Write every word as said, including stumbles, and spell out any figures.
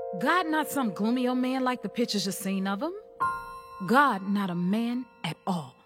God not some gloomy old man like the pictures you seen of him. God not a man at all.